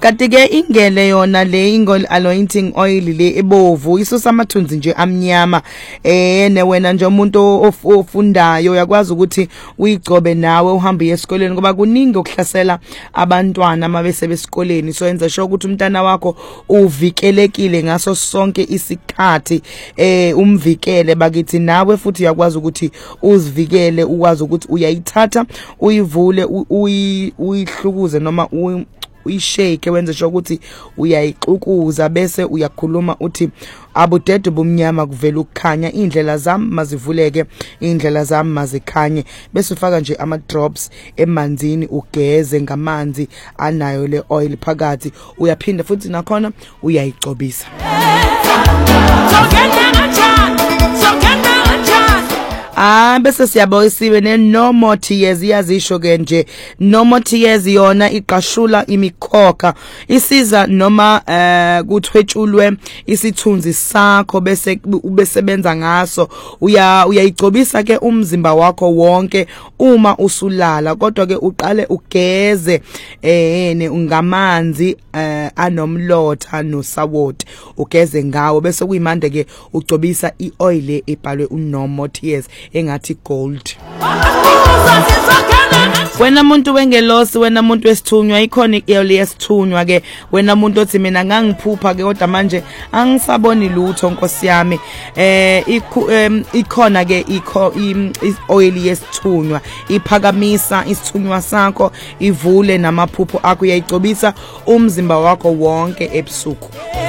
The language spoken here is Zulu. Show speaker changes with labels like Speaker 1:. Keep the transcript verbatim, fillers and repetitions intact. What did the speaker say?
Speaker 1: kanti ke ingele yona le ingol anointing oil le ebovu isusa amathunzi nje amnyama eh ne wena nje umuntu ofundayo uyakwazi ukuthi uyigcobe nawe uhambe esikoleni ngoba kuningi okuhlasela abantwana mabese besikoleni so yenza sure ukuthi umntana wakho uvikelekile ngaso sonke isikhathi eh umvikele bakithi nawe futhi uyakwazi ukuthi uzivikele ukwazi ukuthi uyayithatha uyivule uyihlukuze noma uyishake wenze sure ukuthi uyayixukuza bese uyakhuluma uthi abudede bomnyama kuvela ukukhanya indlela zami mazivuleke indlela zami mazikhanye bese ufaka nje ama drops emanzini ugeze ngamanzi anayo le oil phakathi uyaphinda futhi nakhona uyayigcobisa. Ah bese siyaboyisiwe ne no more tears iyazisho ke nje no more tears yona iqashula imikhokha isiza noma eh kuthwetshulwe isithunzi sakho bese ubesebenza ngaso uya uyayigcobisa ke umzimba wakho wonke uma usulala kodwa ke uqale ugeze eh ne ngamanzi eh anomlotha nosawoti ugeze ngawo bese kuyimande ke ugcobisa ioil ebhalwe no more tears engathi gold. Wena muntu wengelosi wena muntu wesithunywa iconic oil yesithunywa ke wena muntu othi mina ngangiphupha ke kodwa manje angisaboni lutho Nkosi yami eh ikhona ke oil yesithunywa iphakamisa isithunywa sakho ivule namaphupho akho uyayigcobisa umzimba wakho wonke ebusuku.